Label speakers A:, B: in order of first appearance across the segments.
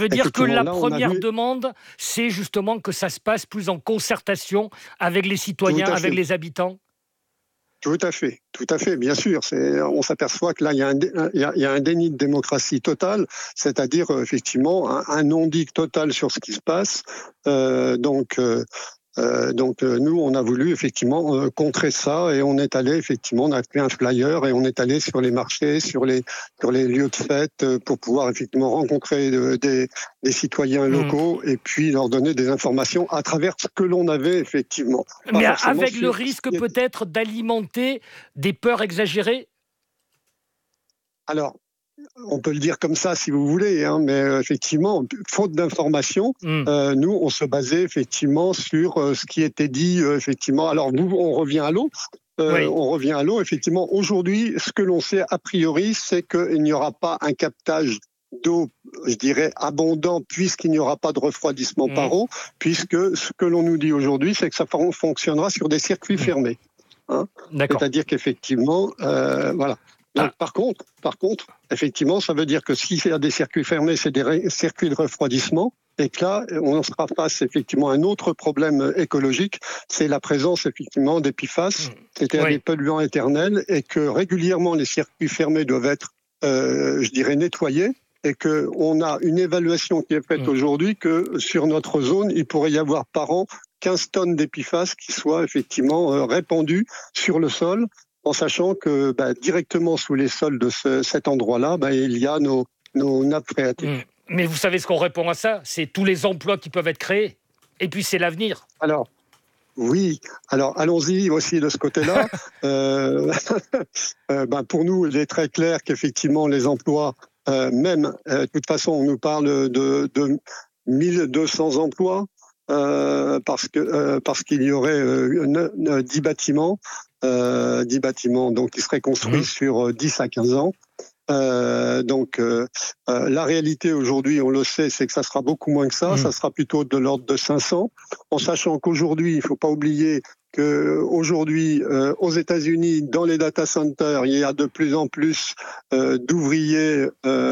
A: veut dire que la
B: Effectivement, là, on a
A: première
B: vu
A: demande, c'est justement que ça se passe plus en concertation avec les citoyens,
B: tout à
A: avec
B: fait.
A: les habitants?
B: Tout à fait, bien sûr. On s'aperçoit que là, il y a un déni de démocratie total, c'est-à-dire effectivement un non-dit total sur ce qui se passe. Nous, on a voulu effectivement contrer ça et on est allé effectivement, on a fait un flyer et on est allé sur les marchés, sur les lieux de fête pour pouvoir effectivement rencontrer des citoyens locaux et puis leur donner des informations à travers ce que l'on avait effectivement. Pas
A: Mais
B: forcément
A: avec le
B: sur ce
A: risque
B: qui est...
A: peut-être d'alimenter des peurs exagérées?
B: Alors, on peut le dire comme ça si vous voulez, hein, mais effectivement, faute d'informations,
A: Mmh.
B: nous, on se basait effectivement sur ce qui était dit, effectivement. Alors, on revient à l'eau.
A: Oui.
B: On revient à l'eau. Effectivement, aujourd'hui, ce que l'on sait a priori, c'est qu'il n'y aura pas un captage d'eau, je dirais, abondant, puisqu'il n'y aura pas de refroidissement
A: Mmh.
B: par eau, puisque ce que l'on nous dit aujourd'hui, c'est que ça fonctionnera sur des circuits fermés. Hein.
A: D'accord.
B: C'est-à-dire qu'effectivement, voilà. Donc,
A: Ah,
B: par contre, effectivement, ça veut dire que s'il y a des circuits fermés, c'est des circuits de refroidissement. Et que là, on sera face effectivement à un autre problème écologique, c'est la présence effectivement des PFAS, c'est-à-dire des
A: oui.
B: polluants éternels, et que régulièrement les circuits fermés doivent être, je dirais, nettoyés, et qu'on a une évaluation qui est faite aujourd'hui que sur notre zone, il pourrait y avoir par an 15 tonnes d'épiphases qui soient effectivement répandues sur le sol, en sachant que directement sous les sols de cet endroit-là, il y a nos nappes phréatiques.
A: Mais vous savez ce qu'on répond à ça? C'est tous les emplois qui peuvent être créés. Et puis c'est l'avenir.
B: Alors, oui, alors allons-y aussi de ce côté-là. Pour nous, il est très clair qu'effectivement, les emplois, de toute façon, on nous parle de 1200 emplois, parce qu'il y aurait 10 bâtiments, 10 bâtiments donc, qui seraient construits sur 10 à 15 ans. La réalité aujourd'hui, on le sait, c'est que ça sera beaucoup moins que ça. Ça sera plutôt de l'ordre de 500, en sachant qu'aujourd'hui, il ne faut pas oublier qu'aujourd'hui, aux États-Unis, dans les data centers, il y a de plus en plus d'ouvriers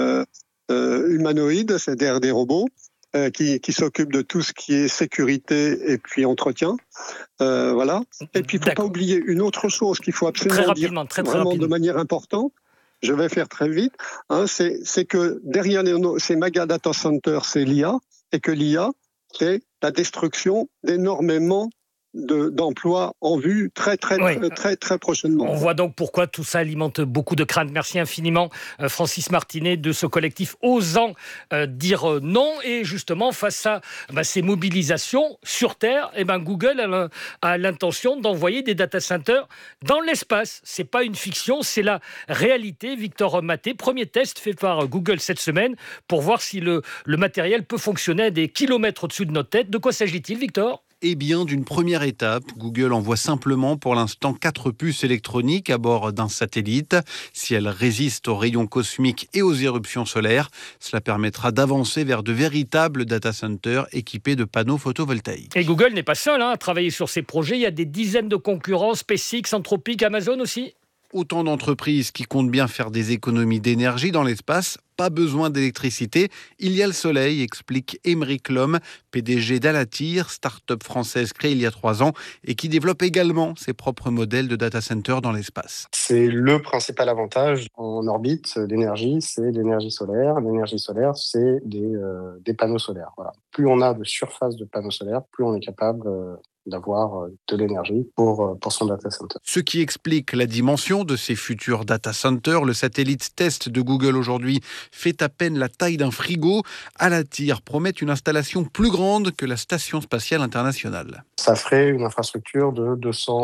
B: humanoïdes, c'est-à-dire des robots, qui s'occupent de tout ce qui est sécurité et puis entretien. Voilà. Et puis, il ne faut pas oublier une autre chose qu'il faut absolument dire vraiment de manière importante. Je vais faire très vite. C'est que derrière ces méga data centers, c'est l'IA, et que l'IA, c'est la destruction d'énormément d'emplois en vue très prochainement.
A: On voit donc pourquoi tout ça alimente beaucoup de craintes. Merci infiniment, Francis Martinet, de ce collectif Osant dire non. Et justement, face à ces mobilisations sur Terre, Google a l'intention d'envoyer des data centers dans l'espace. C'est pas une fiction, c'est la réalité. Victor Maté, premier test fait par Google cette semaine pour voir si le matériel peut fonctionner à des kilomètres au-dessus de notre tête. De quoi s'agit-il, Victor ?
C: Eh bien, d'une première étape, Google envoie simplement pour l'instant 4 puces électroniques à bord d'un satellite. Si elles résistent aux rayons cosmiques et aux éruptions solaires, cela permettra d'avancer vers de véritables data centers équipés de panneaux photovoltaïques.
A: Et Google n'est pas seul à travailler sur ces projets. Il y a des dizaines de concurrents, SpaceX, Anthropic, Amazon aussi.
C: Autant d'entreprises qui comptent bien faire des économies d'énergie dans l'espace. Pas besoin d'électricité, il y a le soleil, explique Émeric Lhomme, PDG d'Alatyr, start-up française créée il y a 3 ans et qui développe également ses propres modèles de data center dans l'espace.
D: C'est le principal avantage en orbite, l'énergie, c'est l'énergie solaire. L'énergie solaire, c'est des panneaux solaires. Voilà. Plus on a de surface de panneaux solaires, plus on est capable d'avoir de l'énergie pour son data center.
C: Ce qui explique la dimension de ces futurs data centers. Le satellite test de Google aujourd'hui fait à peine la taille d'un frigo. Alatyr promet une installation plus grande que la Station spatiale internationale.
D: Ça ferait une infrastructure de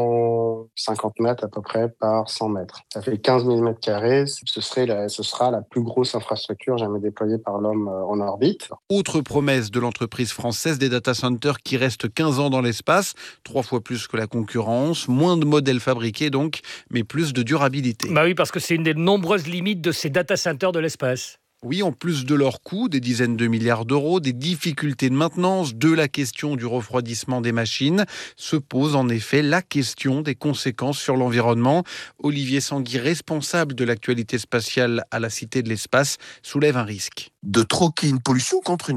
D: 250 mètres à peu près par 100 mètres. Ça fait 15 000 mètres carrés. Ce sera la plus grosse infrastructure jamais déployée par l'homme en orbite.
C: Autre promesse de l'entreprise française des data centers qui reste 15 ans dans l'espace, 3 fois plus que la concurrence, moins de modèles fabriqués donc, mais plus de durabilité.
A: Oui, parce que c'est une des nombreuses limites de ces data centers de l'espace.
C: Oui, en plus de leur coût, des dizaines de milliards d'euros, des difficultés de maintenance, de la question du refroidissement des machines, se pose en effet la question des conséquences sur l'environnement. Olivier Sanguy, responsable de l'actualité spatiale à la Cité de l'Espace, soulève un risque.
E: De troquer une pollution contre une